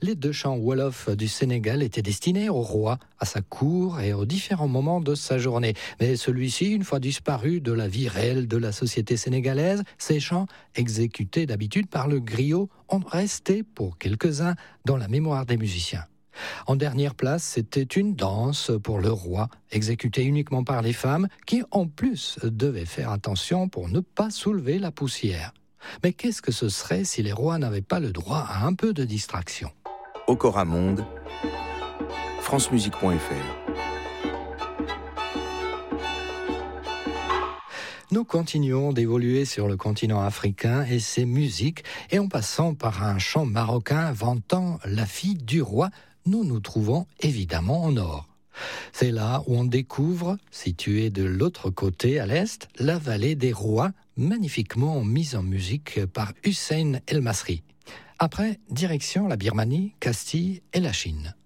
Les 2 chants Wolof du Sénégal étaient destinés au roi, à sa cour et aux différents moments de sa journée. Mais celui-ci, une fois disparu de la vie réelle de la société sénégalaise, ces chants, exécutés d'habitude par le griot, ont resté pour quelques-uns dans la mémoire des musiciens. En dernière place, c'était une danse pour le roi, exécutée uniquement par les femmes, qui en plus devaient faire attention pour ne pas soulever la poussière. Mais qu'est-ce que ce serait si les rois n'avaient pas le droit à un peu de distraction ? Okora Monde, francemusique.fr. Nous continuons d'évoluer sur le continent africain et ses musiques, et en passant par un chant marocain vantant la fille du roi, nous nous trouvons évidemment au nord. C'est là où on découvre, situé de l'autre côté à l'est, la vallée des rois, magnifiquement mise en musique par Hussein El Masri. Après, direction la Birmanie, Castille et la Chine.